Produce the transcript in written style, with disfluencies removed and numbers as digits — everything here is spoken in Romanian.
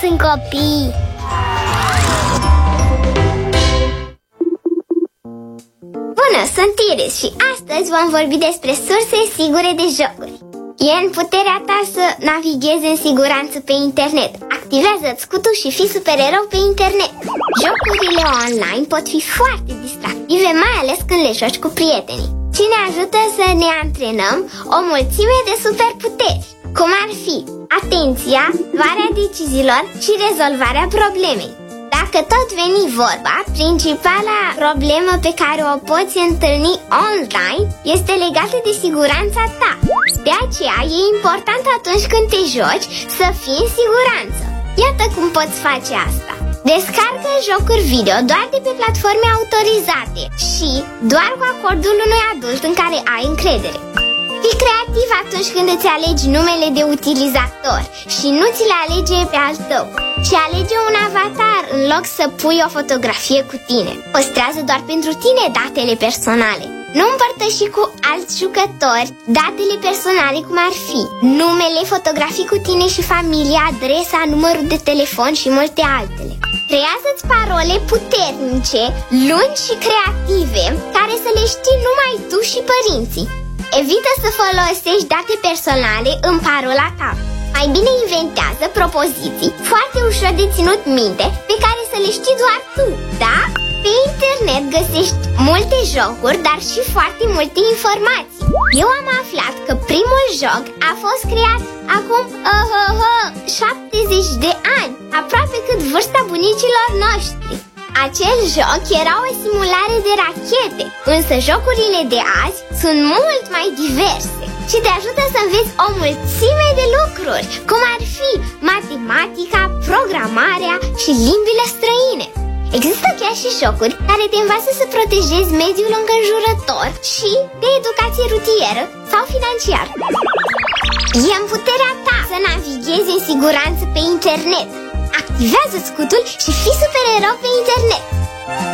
Sunt copii. Bună, sunt Iris și astăzi vom vorbi despre surse sigure de jocuri. E în puterea ta să navighezi în siguranță pe internet. Activează-ți scutul și fii supererou pe internet. Jocurile online pot fi foarte distractive, mai ales când le joci cu prietenii, și ne ajută să ne antrenăm o mulțime de superputeri, cum ar fi atenția, luarea deciziilor și rezolvarea problemei. Dacă tot veni vorba, principala problemă pe care o poți întâlni online este legată de siguranța ta. De aceea e important atunci când te joci să fii în siguranță. Iată cum poți face asta. Descarcă jocuri video doar de pe platforme autorizate și doar cu acordul unui adult în care ai încredere. Fii creativ atunci când îți alegi numele de utilizator și nu ți le alege pe al tău. Și alege un avatar în loc să pui o fotografie cu tine. Păstrează doar pentru tine datele personale. Nu împărtăși cu alți jucători datele personale, cum ar fi numele, fotografii cu tine și familia, adresa, numărul de telefon și multe altele. Creează-ți parole puternice, lungi și creative, care să le știi numai tu și părinții. Evită să folosești date personale în parola ta. Mai bine inventează propoziții foarte ușor de ținut minte, pe care să le știi doar tu, da? Pe internet găsești multe jocuri, dar și foarte multe informații. Eu am aflat că primul joc a fost creat acum 70 de ani, aproape cât vârsta bunicilor noștri. Acel joc era o simulare de rachete, însă jocurile de azi sunt mult mai diverse și te ajută să înveți o mulțime de lucruri, cum ar fi matematica, programarea și limbile străine. Există chiar și jocuri care te învață să protejezi mediul înconjurător și de educație rutieră sau financiară. E în puterea ta să navighezi în siguranță pe internet. Activează scutul și fii supererou pe internet.